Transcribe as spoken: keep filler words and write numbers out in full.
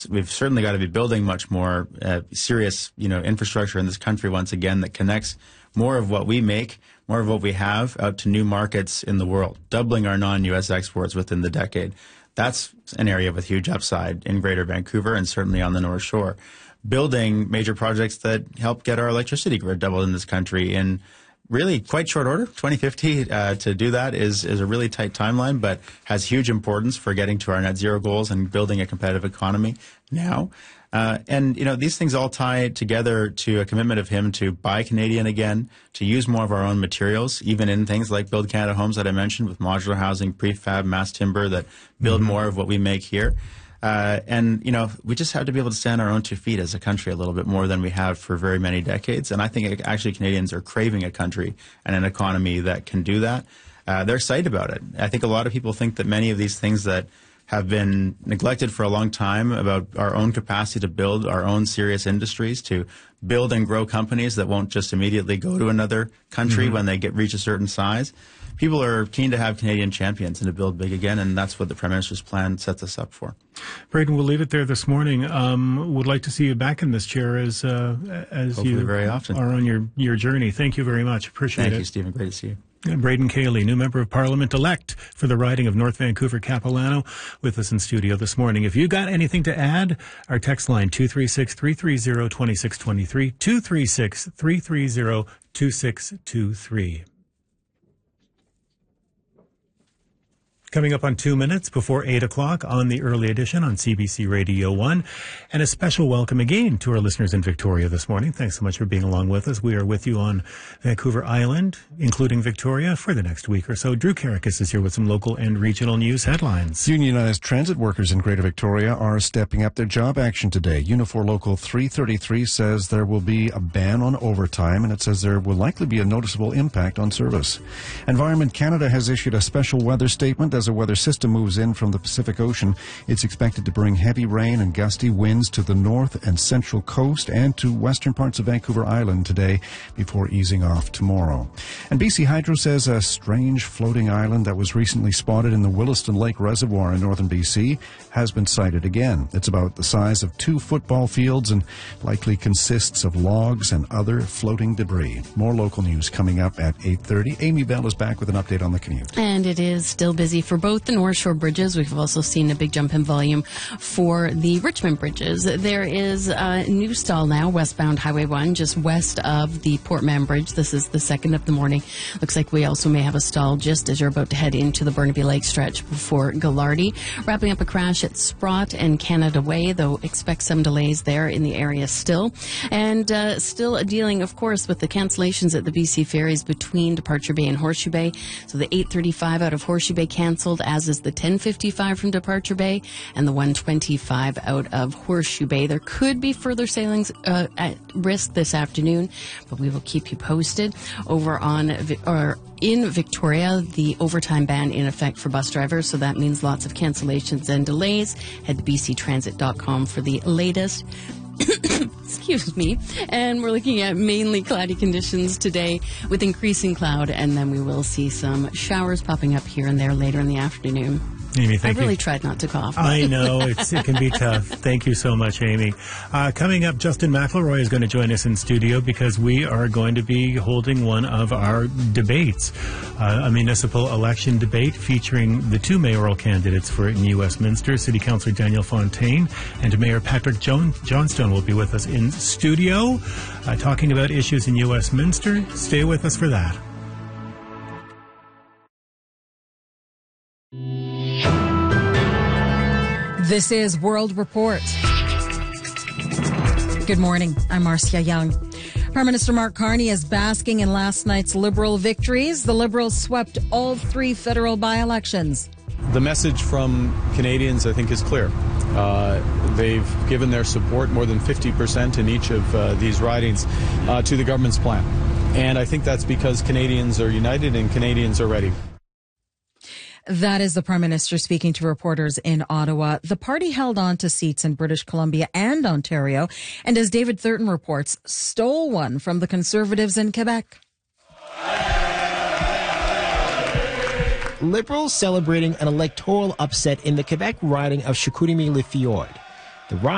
we've certainly got to be building much more uh, serious, you know, infrastructure in this country once again that connects more of what we make, more of what we have out to new markets in the world, doubling our non-U S exports within the decade. That's an area with huge upside in Greater Vancouver and certainly on the North Shore. Building major projects that help get our electricity grid doubled in this country in really quite short order. twenty fifty uh, to do that is is a really tight timeline, but has huge importance for getting to our net zero goals and building a competitive economy now. Uh, and, you know, these things all tie together to a commitment of him to buy Canadian again, to use more of our own materials, even in things like Build Canada Homes that I mentioned with modular housing, prefab, mass timber that build mm-hmm. more of what we make here. Uh, and, you know, we just have to be able to stand on our own two feet as a country a little bit more than we have for very many decades. And I think actually Canadians are craving a country and an economy that can do that. Uh, they're excited about it. I think a lot of people think that many of these things that have been neglected for a long time about our own capacity to build our own serious industries, to build and grow companies that won't just immediately go to another country mm-hmm. when they get reach a certain size. People are keen to have Canadian champions and to build big again, and that's what the Prime Minister's plan sets us up for. Braden, we'll leave it there this morning. Um, would like to see you back in this chair as uh, as Hopefully you very often. are on your, your journey. Thank you very much. Appreciate Thank it. Thank you, Stephen. Great to see you. Braden Cayley, new Member of Parliament-elect for the riding of North Vancouver-Capilano, with us in studio this morning. If you got anything to add, our text line two three six, three three zero, two six two three, two three six, three three zero, two six two three. Coming up on two minutes before eight o'clock on the early edition on C B C Radio one. And a special welcome again to our listeners in Victoria this morning. Thanks so much for being along with us. We are with you on Vancouver Island, including Victoria, for the next week or so. Drew Karakis is here with some local and regional news headlines. Unionized transit workers in Greater Victoria are stepping up their job action today. Unifor Local three thirty-three says there will be a ban on overtime, and it says there will likely be a noticeable impact on service. Environment Canada has issued a special weather statement as a weather system moves in from the Pacific Ocean. It's expected to bring heavy rain and gusty winds to the north and central coast and to western parts of Vancouver Island today before easing off tomorrow. And B C Hydro says a strange floating island that was recently spotted in the Williston Lake Reservoir in northern B C has been sighted again. It's about the size of two football fields and likely consists of logs and other floating debris. More local news coming up at eight thirty. Amy Bell is back with an update on the commute. And it is still busy for both the North Shore bridges. We've also seen a big jump in volume for the Richmond bridges. There is a new stall now, westbound Highway one, just west of the Port Mann Bridge. This is the second of the morning. Looks like we also may have a stall just as you're about to head into the Burnaby Lake stretch before Gallardi. Wrapping up a crash at Sprott and Canada Way, though expect some delays there in the area still. And uh, still dealing, of course, with the cancellations at the B C ferries between Departure Bay and Horseshoe Bay. So the eight thirty-five out of Horseshoe Bay canceled, as is the ten fifty-five from Departure Bay and the one twenty-five out of Horseshoe Bay. There could be further sailings uh, at risk this afternoon, but we will keep you posted. Over on or in Victoria, the overtime ban in effect for bus drivers, so that means lots of cancellations and delays. Head to b c transit dot com for the latest. Excuse me. And we're looking at mainly cloudy conditions today with increasing cloud, and then we will see some showers popping up here and there later in the afternoon. Amy, thank I really you. tried not to cough. I know. It's, it can be tough. Thank you so much, Amy. Uh, coming up, Justin McElroy is going to join us in studio because we are going to be holding one of our debates, uh, a municipal election debate featuring the two mayoral candidates for New Westminster. City Councillor Daniel Fontaine and Mayor Patrick John- Johnstone will be with us in studio uh, talking about issues in New Westminster. Stay with us for that. This is World Report. Good morning. I'm Marcia Young. Prime Minister Mark Carney is basking in last night's Liberal victories. The Liberals swept all three federal by-elections. The message from Canadians, I think, is clear. Uh, they've given their support, more than fifty percent in each of uh, these ridings, uh, to the government's plan. And I think that's because Canadians are united and Canadians are ready. That is the Prime Minister speaking to reporters in Ottawa. The party held on to seats in British Columbia and Ontario, and as David Thurton reports, stole one from the Conservatives in Quebec. Liberals celebrating an electoral upset in the Quebec riding of Chicoutimi-Le Fjord. The